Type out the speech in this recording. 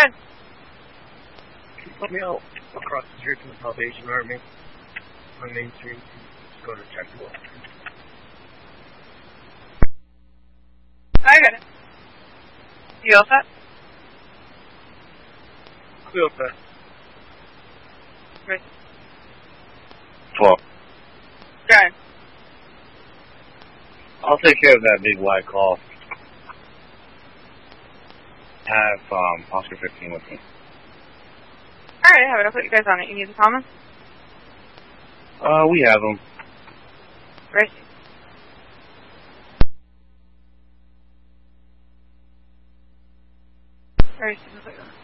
ahead. Let me out across the street from the Salvation Army on Main Street. Just go to Technical. I got it. You all set? Clear set. Right. 12. Go ahead. I'll take care of that big white call. Have Oscar 15 with me. Alright, have it. I'll put you guys on it. You need the comments? We have them. Right. Very soon.